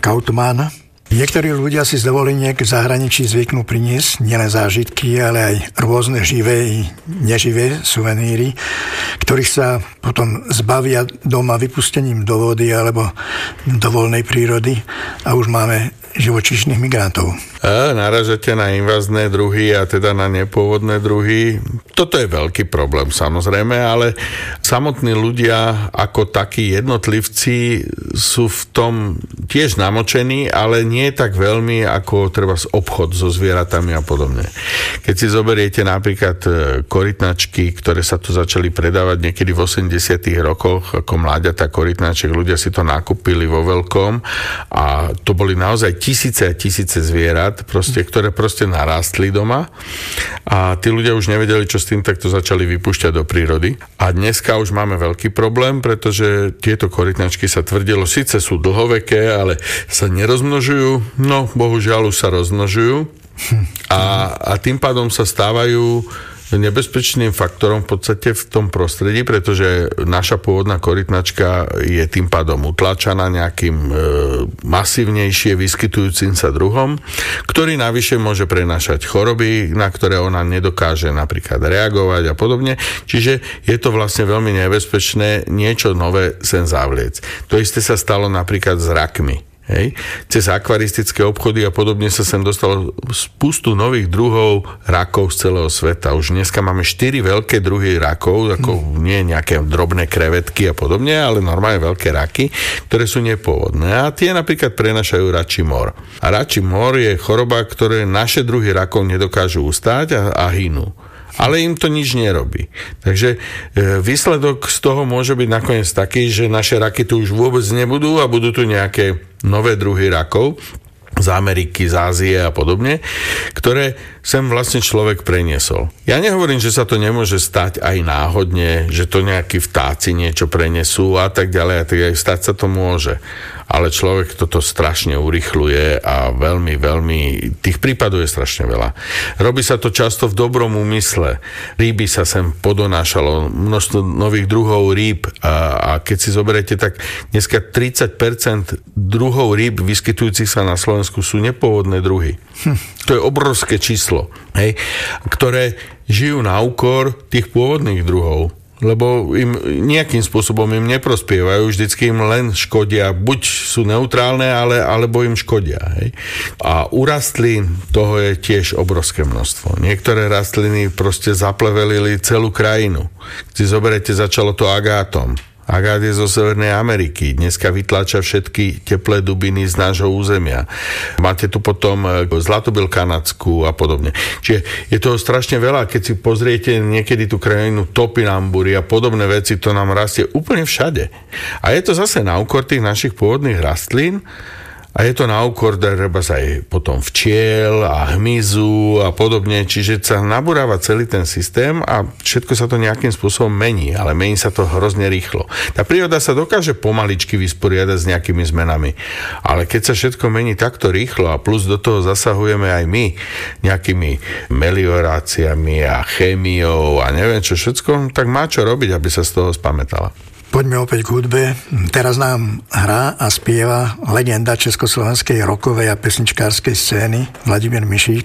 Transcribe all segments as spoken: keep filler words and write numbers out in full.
Kautmann. Niektorí ľudia si z dovoleniek v zahraničí zvyknú priniesť nielen zážitky, ale aj rôzne živé i neživé suveníry, ktorých sa potom zbavia doma vypustením do vody alebo do voľnej prírody a už máme živočíšnych migrantov. A naražate na invazné druhy a teda na nepôvodné druhy. Toto je veľký problém, samozrejme, ale samotní ľudia ako takí jednotlivci sú v tom tiež namočení, ale nie tak veľmi ako treba obchod so zvieratami a podobne. Keď si zoberiete napríklad korytnačky, ktoré sa tu začali predávať niekedy v osemdesiatych rokoch ako mláďatá korytnačiek, ľudia si to nakúpili vo veľkom a to boli naozaj tisíce a tisíce zvierat, proste, ktoré proste narástli doma a tí ľudia už nevedeli, čo s tým, tak to začali vypúšťať do prírody. A dneska už máme veľký problém, pretože tieto korytnačky sa tvrdilo, síce sú dlhoveké, ale sa nerozmnožujú, no bohužiaľ už sa rozmnožujú a, a tým pádom sa stávajú nebezpečným faktorom v podstate v tom prostredí, pretože naša pôvodná korytnačka je tým pádom utlačaná nejakým e, masívnejšie vyskytujúcim sa druhom, ktorý navyše môže prenášať choroby, na ktoré ona nedokáže napríklad reagovať a podobne. Čiže je to vlastne veľmi nebezpečné niečo nové sem zavliec. To isté sa stalo napríklad s rakmi. Hej. Cez akvaristické obchody a podobne sa sem dostalo spustu nových druhov rakov z celého sveta. Už dneska máme štyri veľké druhy rakov, ako nie nejaké drobné krevetky a podobne, ale normálne veľké raky, ktoré sú nepôvodné. A tie napríklad prenašajú račí mor. A račí mor je choroba, ktoré naše druhy rakov nedokážu ustáť a, a hynú. Ale im to nič nerobí. Takže e, výsledok z toho môže byť nakoniec taký, že naše raky tu už vôbec nebudú a budú tu nejaké nové druhy rakov z Ameriky, z Ázie a podobne, ktoré sem vlastne človek preniesol. Ja nehovorím, že sa to nemôže stať aj náhodne, že to nejakí vtáci niečo prenesú a tak ďalej a tak ďalej. Stať sa to môže. Ale človek toto strašne urychluje a veľmi, veľmi, tých prípadov je strašne veľa. Robí sa to často v dobrom úmysle. Rýby sa sem podonášalo, množstvo nových druhov rýb a, a keď si zoberiete, tak dneska tridsať percent druhov rýb vyskytujúcich sa na Slovensku sú nepôvodné druhy. Hm. To je obrovské číslo, hej, ktoré žijú na úkor tých pôvodných druhov. Lebo im nejakým spôsobom im neprospievajú, vždycky im len škodia, buď sú neutrálne, ale, alebo im škodia. Hej. A u rastlín toho je tiež obrovské množstvo. Niektoré rastliny proste zaplevelili celú krajinu. Keď si zoberete, začalo to agátom. Agát je zo Severnej Ameriky. Dneska vytláča všetky teplé dubiny z nášho územia. Máte tu potom zlatobyl kanadskú a podobne. Čiže je toho strašne veľa. Keď si pozriete niekedy tú krajinu topinambury a podobné veci, to nám rastie úplne všade. A je to zase na úkor tých našich pôvodných rastlín. A je to na úkor treba aj potom včiel a hmyzu a podobne, čiže sa nabúráva celý ten systém a všetko sa to nejakým spôsobom mení, ale mení sa to hrozne rýchlo. Tá príroda sa dokáže pomaličky vysporiadať s nejakými zmenami, ale keď sa všetko mení takto rýchlo a plus do toho zasahujeme aj my nejakými melioráciami a chémiou a neviem čo všetko, tak má čo robiť, aby sa z toho spamätala. Poďme opäť k hudbe. Teraz nám hrá a spieva legenda československej rockovej a pesničkárskej scény Vladimír Mišík.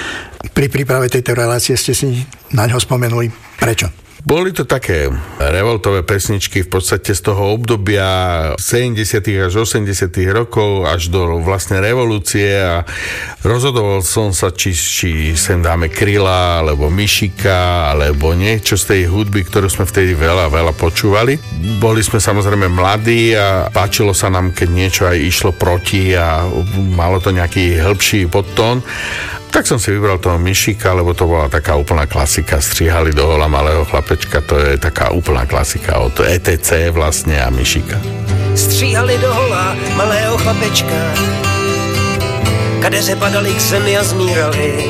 Pri príprave tejto relácie ste si na ňo spomenuli. Prečo? Boli to také revoltové pesničky v podstate z toho obdobia sedemdesiatych až osemdesiatych rokov až do vlastne revolúcie a rozhodoval som sa, či, či sem dáme Kryla, alebo Mišika, alebo niečo z tej hudby, ktorú sme vtedy veľa, veľa počúvali. Boli sme samozrejme mladí a páčilo sa nám, keď niečo aj išlo proti a malo to nejaký hĺbší podtón. Tak som si vybral toho Mišika, lebo to bola taká úplná klasika. Strihali do hola malého chlapečka, to je taká úplná klasika od é té cé vlastne a Mišika. Stříhali do hola malého chlapečka, kadeře padaly k zemi a zmírali.